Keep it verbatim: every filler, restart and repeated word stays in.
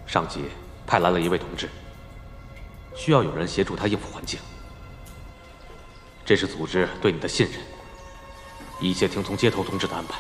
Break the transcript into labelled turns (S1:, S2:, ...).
S1: 上级派来了一位同志，需要有人协助他应付环境。这是组织对你的信任，一切听从街头同志的安排。